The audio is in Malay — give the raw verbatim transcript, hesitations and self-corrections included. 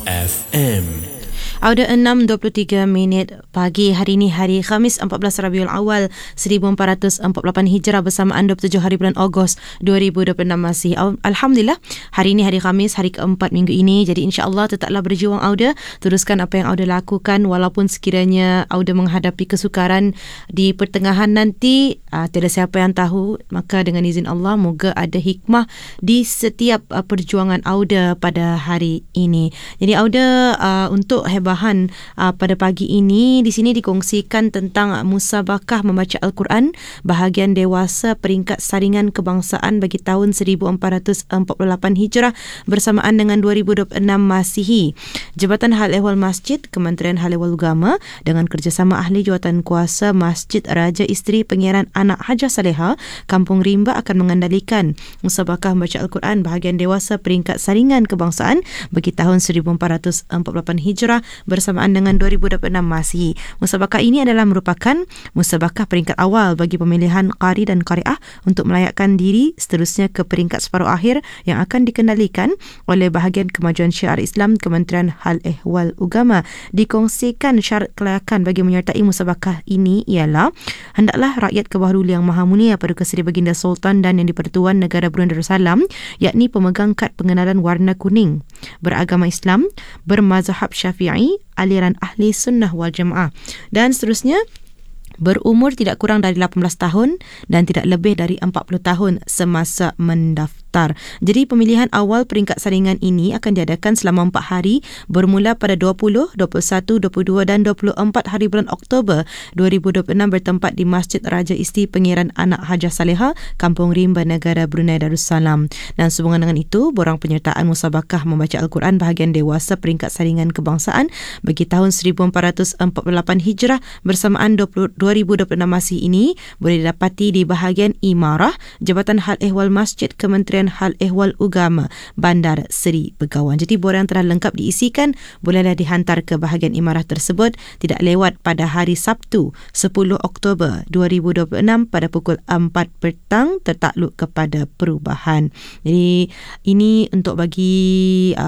F M. Audio enam dua puluh tiga minit pagi hari ini, hari Khamis empat belas Rabiul Awal seribu empat ratus empat puluh lapan Hijrah, bersamaan dua puluh tujuh hari bulan Ogos dua ribu dua puluh enam masih. Alhamdulillah, hari ini hari Khamis, hari keempat minggu ini. Jadi insya-Allah tetaplah berjuang Auda, teruskan apa yang Auda lakukan walaupun sekiranya Auda menghadapi kesukaran di pertengahan nanti, uh, tiada siapa yang tahu. Maka dengan izin Allah, moga ada hikmah di setiap uh, perjuangan Auda pada hari ini. Jadi Auda uh, untuk hebat bahan uh, pada pagi ini di sini dikongsikan tentang musabakah membaca Al-Quran bahagian dewasa peringkat saringan kebangsaan bagi tahun seribu empat ratus empat puluh lapan Hijrah bersamaan dengan dua ribu dua puluh enam Masihi. Jabatan Hal Ehwal Masjid, Kementerian Hal Ehwal Agama dengan kerjasama ahli jawatan kuasa Masjid Raja Isteri Pengiran Anak Hajah Saleha Kampung Rimba akan mengendalikan musabakah membaca Al-Quran bahagian dewasa peringkat saringan kebangsaan bagi tahun seribu empat ratus empat puluh lapan Hijrah bersamaan dengan dua ribu dua puluh enam Masihi. Musabakah ini adalah merupakan musabakah peringkat awal bagi pemilihan qari dan qari'ah untuk melayakkan diri seterusnya ke peringkat separuh akhir yang akan dikendalikan oleh bahagian kemajuan syiar Islam Kementerian Hal Ehwal Agama. Dikongsikan syarat kelayakan bagi menyertai musabakah ini ialah hendaklah rakyat ke bawah Yang Maha Mulia Paduka Seri Baginda Sultan dan Yang di-Pertuan Negara Brunei Darussalam, yakni pemegang kad pengenalan warna kuning, beragama Islam, bermazhab Syafi'i, aliran ahli sunnah wal jamaah, dan seterusnya berumur tidak kurang dari lapan belas tahun dan tidak lebih dari empat puluh tahun semasa mendaftar. Jadi pemilihan awal peringkat saringan ini akan diadakan selama empat hari bermula pada dua puluh, dua puluh satu, dua puluh dua dan dua puluh empat hari bulan Oktober dua ribu dua puluh enam bertempat di Masjid Raja Isteri Pengiran Anak Hajah Saleha Kampung Rimba, Negara Brunei Darussalam. Dan sehubungan dengan itu, borang penyertaan musabakah membaca Al-Quran bahagian dewasa peringkat saringan kebangsaan bagi tahun seribu empat ratus empat puluh lapan Hijrah bersamaan dua ribu dua puluh enam Masih ini boleh didapati di bahagian Imarah, Jabatan Hal Ehwal Masjid, Kementerian Hal Ehwal Agama, Bandar Seri Begawan. Jadi borang telah lengkap diisikan, bolehlah dihantar ke bahagian Imarah tersebut tidak lewat pada hari Sabtu sepuluh Oktober dua ribu dua puluh enam pada pukul empat petang tertakluk kepada perubahan. Jadi ini untuk bagi uh,